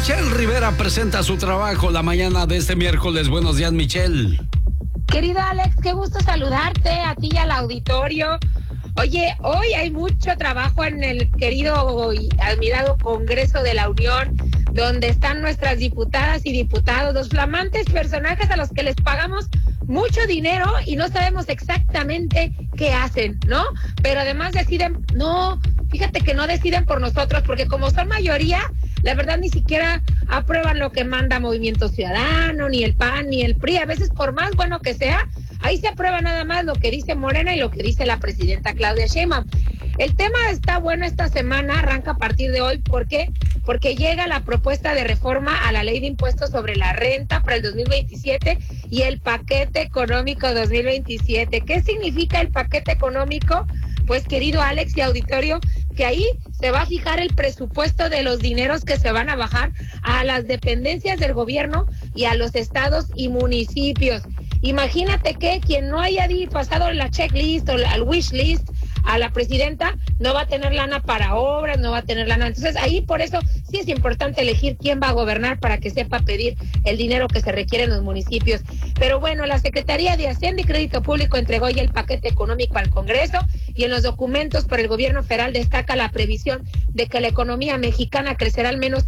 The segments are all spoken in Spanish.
Michelle Rivera presenta su trabajo la mañana de este miércoles. Buenos días, Michelle. Querido Alex, qué gusto saludarte a ti y al auditorio. Oye, hoy hay mucho trabajo en el querido y admirado Congreso de la Unión, donde están nuestras diputadas y diputados, los flamantes personajes a los que les pagamos mucho dinero y no sabemos exactamente qué hacen, ¿no? Pero además deciden, no, fíjate que no deciden por nosotros, porque como son mayoría, la verdad ni siquiera aprueban lo que manda Movimiento Ciudadano, ni el PAN, ni el PRI. A veces, por más bueno que sea, ahí se aprueba nada más lo que dice Morena y lo que dice la presidenta Claudia Sheinbaum. El tema está bueno esta semana, arranca a partir de hoy. ¿Por qué? Porque llega la propuesta de reforma a la Ley de Impuestos sobre la Renta para el 2027 y el paquete económico 2027. ¿Qué significa el paquete económico? Pues, querido Alex y auditorio, que ahí se va a fijar el presupuesto de los dineros que se van a bajar a las dependencias del gobierno y a los estados y municipios. Imagínate que quien no haya pasado la checklist o el wish list a la presidenta no va a tener lana para obras, no va a tener lana. Entonces ahí por eso sí es importante elegir quién va a gobernar para que sepa pedir el dinero que se requiere en los municipios. Pero bueno, la Secretaría de Hacienda y Crédito Público entregó ya el paquete económico al Congreso y en los documentos por el gobierno federal destaca la previsión de que la economía mexicana crecerá al menos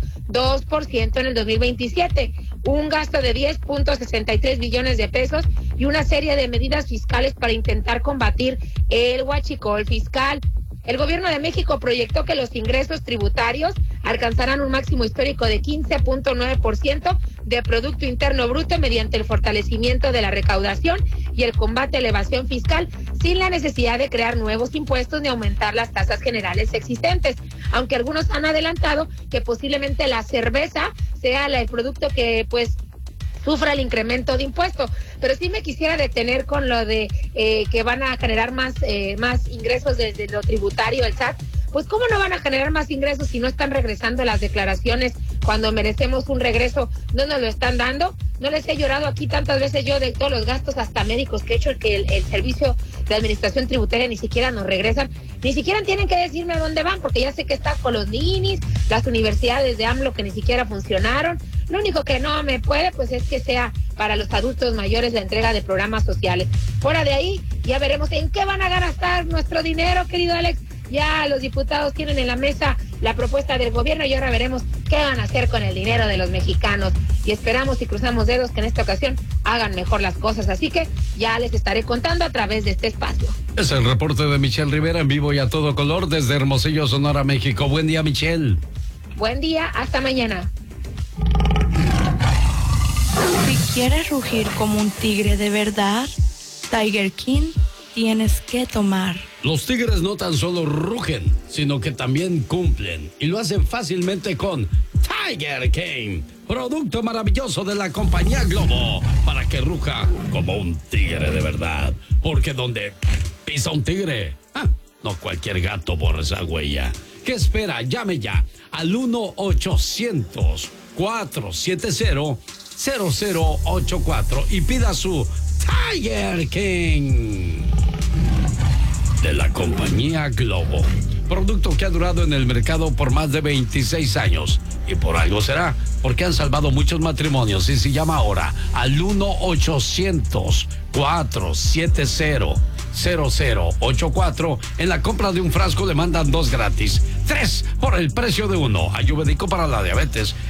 2% en el 2027, un gasto de 10.63 billones de pesos y una serie de medidas fiscales para intentar combatir el huachicol fiscal. El gobierno de México proyectó que los ingresos tributarios alcanzarán un máximo histórico de 15.9% de Producto Interno Bruto mediante el fortalecimiento de la recaudación y el combate a la evasión fiscal, sin la necesidad de crear nuevos impuestos ni aumentar las tasas generales existentes, aunque algunos han adelantado que posiblemente la cerveza sea el producto que sufra el incremento de impuestos. Pero sí me quisiera detener con lo de que van a generar más ingresos desde lo tributario, el SAT. Pues cómo no van a generar más ingresos si no están regresando las declaraciones cuando merecemos un regreso, no nos lo están dando. No les he llorado aquí tantas veces yo de todos los gastos hasta médicos que he hecho, que el servicio de administración tributaria ni siquiera nos regresan, ni siquiera tienen que decirme a dónde van, porque ya sé que está con los ninis, las universidades de AMLO que ni siquiera funcionaron. Lo único que no me puede, pues, es que sea para los adultos mayores la entrega de programas sociales. Fuera de ahí, ya veremos en qué van a gastar nuestro dinero, querido Alex. Ya los diputados tienen en la mesa la propuesta del gobierno y ahora veremos qué van a hacer con el dinero de los mexicanos. Y esperamos y cruzamos dedos que en esta ocasión hagan mejor las cosas. Así que ya les estaré contando a través de este espacio. Es el reporte de Michelle Rivera en vivo y a todo color desde Hermosillo, Sonora, México. Buen día, Michelle. Buen día, hasta mañana. Si quieres rugir como un tigre de verdad, Tiger King tienes que tomar. Los tigres no tan solo rugen, sino que también cumplen. Y lo hacen fácilmente con Tiger King, producto maravilloso de la compañía Globo, para que ruja como un tigre de verdad. Porque donde pisa un tigre, no cualquier gato borra esa huella. ¿Qué espera? Llame ya al 1-800-470-0084 y pida su Tiger King de la compañía Globo. Producto que ha durado en el mercado por más de 26 años. Y por algo será, porque han salvado muchos matrimonios. Y se llama ahora al 1-800-470-0084. En la compra de un frasco le mandan 2 gratis. 3 por el precio de 1. Ayurvédico para la diabetes.